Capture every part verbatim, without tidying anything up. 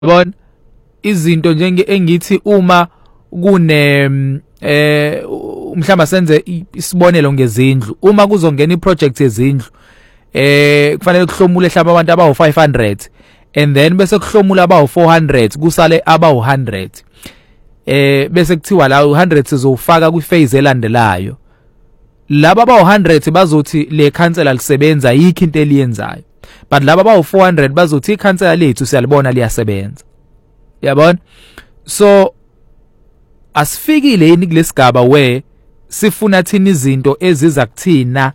Yabona izinto njenge engithi uma kune eh mhlamba senze isibonelo ngezindlu uma kuzongena iproject yezindlu eh kufanele kuhlomule hlaba abantu abawu five hundred and then bese kuhlomula abawu four hundred kusale abawu one hundred eh bese kuthiwa la one hundred sizofaka kwi phase elandelayo laba abawu one hundred bazothi le council lisebenza yikho into eliyenzayo but laba abawu four hundred bazothi ikhansela lethu siyalibona liyasebenza yabona so asifikile yini kulesigaba we sifuna thina izinto eziza kuthina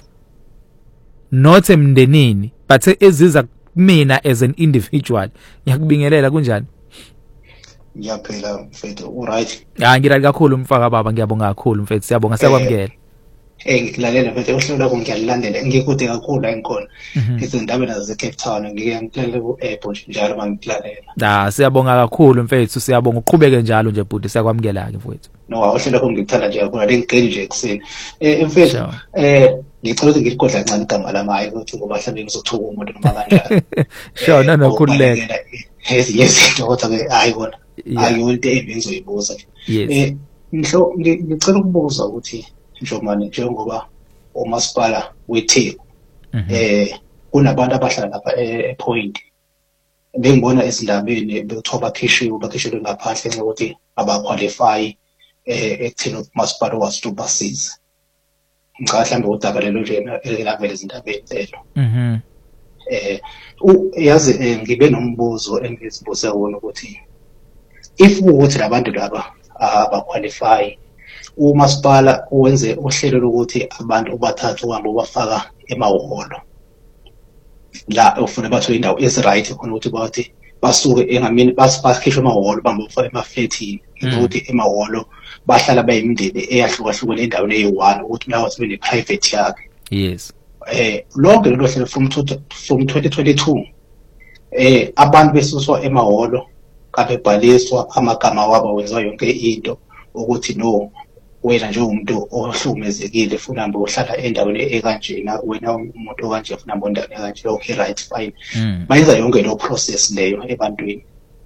not emndenini but eziza kumina as an individual ngiyakubingelela kunjani ngiyaphela mfethu u right ha ngirali kakhulu mfaka baba ngiyabonga kakhulu mfethu siyabonga siyakwamukela eh ngikulalela mfethu uhlelo lakho ngiyalilandela ngikude kakhulu la engikhona izindaba nazo ze Cape Town ngike ngilalela ku airport njalo mangikulalela da siyabonga kakhulu mfethu siyabonga uqhubeke njalo nje bhuti siyakwamukela ke mfethu no uhlelo lakho ngikuthanda nje kakhulu lengigeli nje ekseni eh mfethu eh ngicela ukuthi ngiligodla kancane igama lami hayi ukuthi ngoba mhlawumbe ngizothuka umuntu noma kanjani sure no no khululeka yes yes kodwa ke hayi bona hayi into engizoyibuza eh ngihlo ngicela ukubuza ukuthi njomani njengoba umasipala wethe eh kunabantu abahlala lapha ePoint bengibona izindabeni bethoba khishiwe bakhishelwe ngaphandle nxa ukuthi abaqualify eh ekuthina umasipala wasitubasiza ngicela mhlambe udaba lelo nje elavela izindabeni lelo mhm eh yazi ngibe nombuzo engizibuza wona ukuthi if ukuthi labantu laba abaqualify umasipala uwenze uhlelo lokuthi abantu ubathathu uhambe ubafaka emahholo la ufuna bathola indawo eziright khona ukuthi bathi basuke engamini basikhishwe emahholo bambofaka emafletini ukuthi emahholo bahlala bayimindeni eyahlukahlukene endaweni eyi-one ukuthi lawo sibe ne-private yakhe yes eh lonke lelo hlelo from from twenty twenty-two eh abantu besuswa emahholo kabebhaliswa amagama wabo wenziwa yonke into ukuthi no wena nje umuntu ohlukumezekile funa mbe uhlala endaweni ekanjena wena umuntu okanje funa mbe endaweni ekanje okay right fine bayenza yonke lo process leyo ebantwini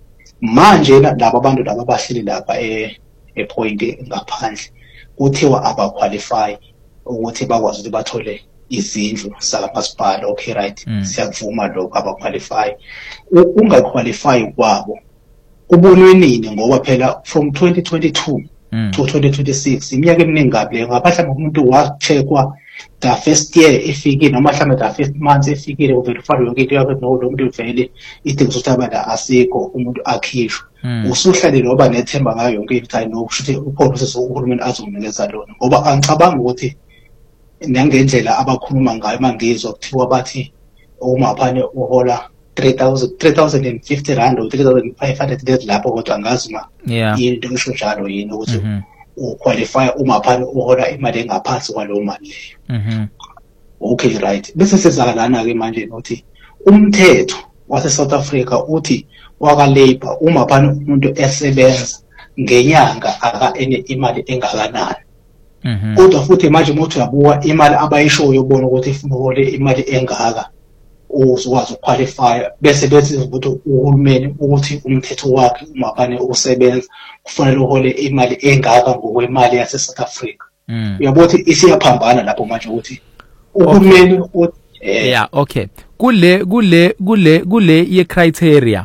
manje laba abantu laba bahleli lapha e ePoint ngaphandle kuthiwa abaqualify ukuthi bakwazi ukuthi bathole izindlu zakamasipala okay right siyavuma lokho abaqualify ungaqualify kwabo kubonwe nini ngoba phela from twenty twenty-two Mm. to twenty twenty-six iminyaka eminingi kabi ngapha umuntu wacheckwa the first year efikile noma mhlawumbe the first month efikile uverify yonke into yakhe no lo muntu vele ithi ukuthi abala asikho umuntu akhishwe usuhlale loba nethemba ngayo yonke into nokushuthi uprocess uhulumeni azonikeza lona ngoba angicabanga ukuthi nangendlela abakhuluma ngayo mangizwa kuthiwa bathi uma phane uhola three thousand fifty rand or three thousand five hundred lapho kodwa angazi ma into ngisho njalo yini ukuthi uqualify uma phana uhola imali engaphansi kwalowo mali leyo mhm okay right bese sezakalana ke manje ukuthi umthetho wase South Africa uthi waka labor uma phana umuntu esebenza ngenyanga aka ene imali engakanani mhm kodwa futhi manje umuntu uyabuka imali abayishoyo ubona ukuthi ifuna uhole imali engaka uzokwazi uqualify bese bethi ukuthi uhulumeni ukuthi umthetho wakhe uma phane usebenza kufanele uhole imali engaka ngokwemali yase South Africa uyabona ukuthi isiyaphambana lapho manje ukuthi uhulumeni yeah okay kule kule kule kule ye criteria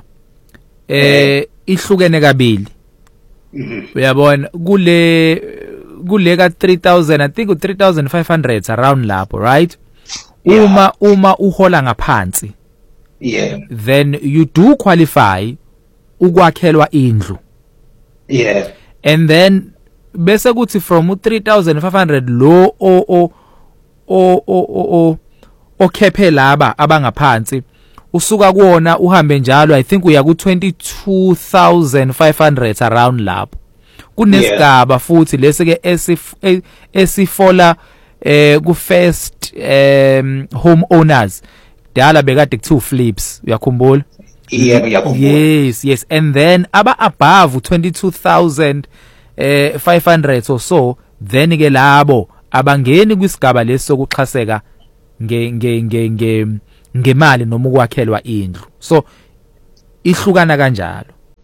eh ihlukene kabili uyabona kule kule ka three thousand I think u three thousand five hundred around lapho right uma uma uhola ngaphansi yeah then you do qualify ukwakhelwa indlu yeah and then bese kuthi from three thousand five hundred lo o o o o okhephe laba abangaphansi usuka kuona uhambe njalo I think uya ku twenty-two thousand five hundred around lapho kunesigaba futhi lese ke esifola eh ku first um home owners dala bekade ku two flips uyakhumbula yeah uyakhumbula yes yes and then aba above twenty-two thousand five hundred or so then ke labo abangeni kwisigaba lesokuxhaseka nge nge nge ngemali noma ukwakhelwa indlu so ihlukana kanjalo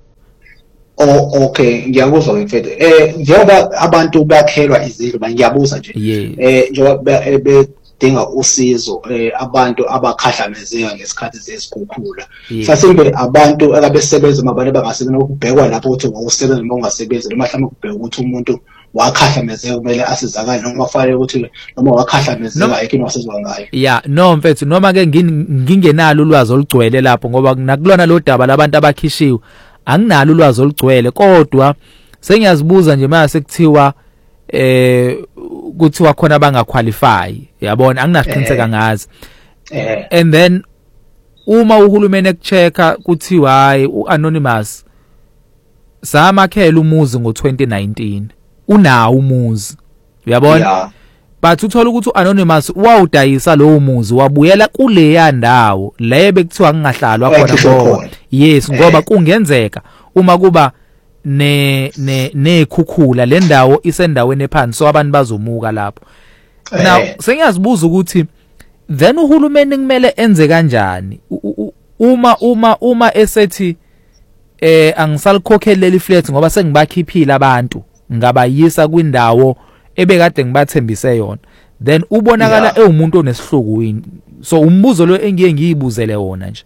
Oh, okay, ngiyakuzwa mfethu. Eh njengoba abantu bakhelwa izindlu manje ngiyabuza nje. Eh njengoba bedinga usizo eh abantu abakhahlamezeka ngesikhathi sesikhukhula. Mhlawumbe abantu akabesebenza mabane bangasebenza ukubhekwa lapho ukuthi ngokusebenza noma ungasebenzi noma mhlawumbe ukubheka ukuthi umuntu wakhahlamezeka kumele asizakale noma kufanele ukuthi noma wakhahlamezeka ayikho wasizwa ngayo. Yeah, no mfethu noma ke ngingenalo ulwazi olugcwele lapho ngoba nakulona lo daba labantu abakhishiwe. Anginalo ulwazi olugcwele kodwa sengiyazibuza nje mase kuthiwa eh kuthiwa khona abangaqualify yabona anginasiqiniseka ngazi and then uma uhulumeni ekuchecka kuthiwa hayi uanonymous samakhela umuzi ngo twenty nineteen unawo umuzi uyabona but uthola ukuthi uanonymous wawudayisa lowo muzi wabuyela kule yandawo le bekuthiwa ngingahlalwa khona ngoba yes ngoba kungenzeka uma kuba ne ne nekhukhula le ndawo isendaweni ephansi so abantu bazomuka lapho now sengiyazibuza ukuthi then uhulumeni kumele enze kanjani uma uma uma esethi eh angisalikhokheleli flat ngoba sengibakhiphile abantu ngabayisa kwindawo ebekade ngibathembise yona then ubonakala ewumuntu onesihluku so umbuzo lo engiye ngiyibuzele wona nje.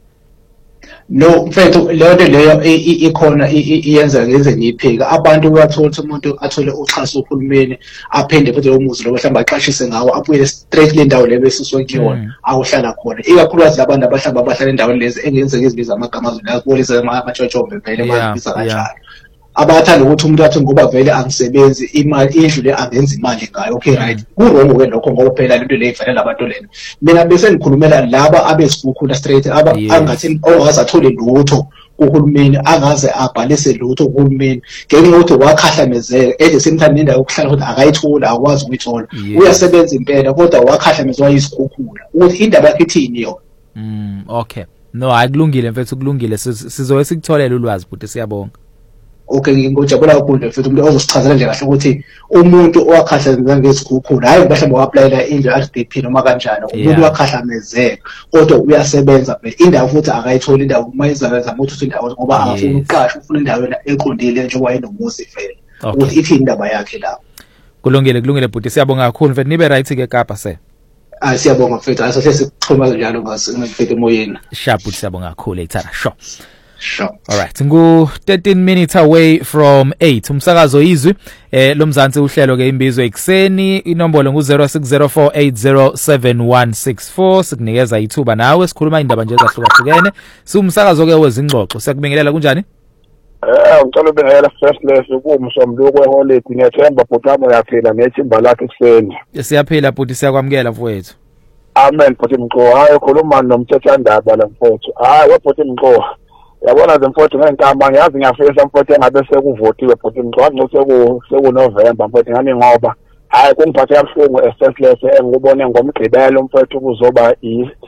No mfethu leyo nto leyo ikhona iyenza ngeze ngiyiphika abantu uyathola ukuthi umuntu athole uxhaso uhulumeni aphinde futhi lo muzi lo mhlamba aqashise ngawo abuye straight le ndawo le besisokuyona awuhlala khona ikakhulukazi labantu abahlamba abahlala endaweni lezi engenze ngezibiza amagama azona kubolisa amatshotshobe vele mabiza kanjalo abathanda ukuthi umuntu athi ngoba vele angisebenzi imali indlu le angenza imali ngayo okay right kurongo ke lokho ngoba phela lento le ifanele abantu lena mina bese ngikhulumela laba abesikhukhula straight aba angathi ongaze athole lutho uhulumeni angaze abhalise lutho uhulumeni ngenxa yokuthi wakhahlamezeka ede semthanda indawo yokuhlala ukuthi akayithola akwazi ukuyithola uyasebenza impela kodwa wakhahlamezwa isikhukhula ukuthi indaba yakhe ithini yona. Mm okay no akulungile mfethu kulungile sizowe sikutholela ulwazi futhi siyabonga. Okay ngijabula kakhulu futhi umuntu ozosichazela nje kahle ukuthi umuntu owakhahlamezeka ngesikhukhula hayi mhlawumbe wa-applyela indlu R D P noma kanjani umuntu wakhahlamezeka kodwa uyasebenza vele indawo futhi akayithola indawo mayizakeza ukuthi indawo ngoba akafuna uqasha ufuna indawo eqondile njengoba enomuzi vele ukuthi ithi indaba yakhe la. Kulungile kulungile bhuti siyabonga kakhulu mfethu nibe right ke Kapa se. Ah siyabonga mfethu asahle sikuxhuma njalo ngase emoyeni. Sharp siyabonga kakhulu ethara sure. Sure. All right. Ngu thirteen minutes away from eight. Umsakazo izwi eh lomzansi uhlelo ke imbizo ekseni inombolo ngu zero six zero four eight zero seven one six four sikunikeza ithuba nawe sikhuluma indaba nje ezahlukahlukene. Siumsakazo ke wezingxoxo. Siyakubingelela kunjani? Eh ngicela ubingelela first lesson kumsomlo kweholiday ngiyathemba bhutamo yaphila nethimba lakhe kuseni. Siyaphila bhuti siyakwamukela mfowethu. Amen bhuti Mqo. Hayi khuluma nomthethandaba la mfowethu. Hayi webhuti Mqo. Yabona zemfowethu ngenkamba ngiyazi ngiyafisa mfowethu engabe sekuvotiwe bhuti Mqo ngicela seku seku November mfowethu ngani ngoba hayi kungiphathe kabuhlungu eseflese engibone ngomgqibelo mfowethu kuzoba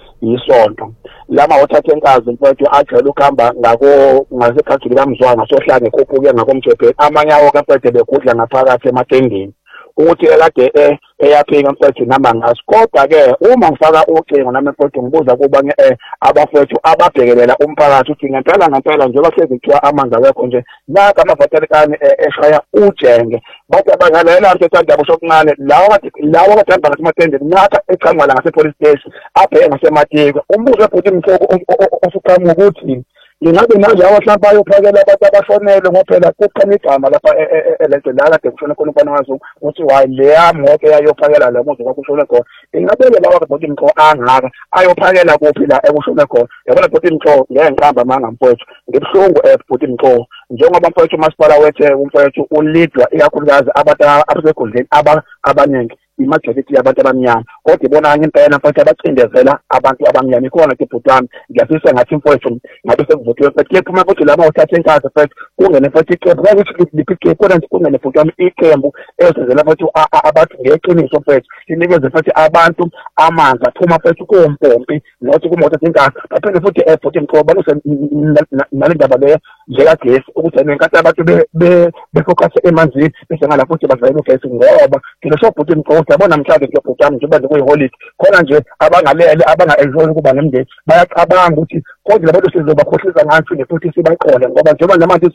isonto lama othathe enkazi mfowethu ajela ukuhamba ngako ngasekhathi likamzwanga sohlanga ekhuphuke ngakomthephe amanyawo kaMfowethu bekudla ngaphakathi ematendeni ukuthi ekade eh eyaphika mfowethu namba ngaso kodwa ke uma ngifaka ucingo nami mfowethu ngibuza kuba eh abafowethu ababhekelela umphakathi uthi ngempela ngempela njengoba hlezi kuthiwa amanzi awekho nje naka amavatelikani eshaya ujenge bathi abangalela nto ethandaba sokuncane lawo kade lawo kade hamba ngasematendeni naka echangwala ngase police station abheke ngasematiko umbuzo webhuti Mqoko osuqhamuka ukuthi ingabe nalawo mhlawumbe ayophakela abantu abafonele ngophela kuqhamuka igama lapha elento la kade kushona khona umfana wazo uthi hayi leya moto yayophakela la muzi kwakushona khona ingabe lawa bhuti Mqoko angaka ayophakela kuphi la ekushona khona yabona bhuti Mqoko ngiyanqamba manga mfowethu ngibhlungu ebhuti Mqoko njengoba mfowethu umasipala wethe umfowethu ulidwa ikakhulukazi abantu abasekundleni aba abaningi imajority yabantu abamnyama kodwa ibona ngempela mfowethu abacindezela abantu abamnyama ikhona ke bhuti wami ngiyafisa ngathi mfowethu ngabe sekuvotiwe futhi ke phuma futhi lama uthathe enkazi futhi kungene futhi iqembu ukuthi liphike kodwa nje kungene futhi wami iqembu ezenzela futhi abantu ngeqiniso futhi sinikeze futhi abantu amanzi aphuma futhi kumpompi nothi kumoto enkazi baphinde futhi ebhuti Mqoko baluse nalendaba le njengagesi ukuthi nenkathi abantu be befocus emanzini bese ngala futhi bazayela ugesi ngoba kilo shobhuti Mqoko yabona mhlawumbe ke bhuti wami njengoba kuyiholiday khona nje abangalele abanga-enjoy ukuba nemndeni bayacabanga ukuthi kodwa labantu sizobakhohlisa ngathi futhi sibaqole ngoba njengoba namanje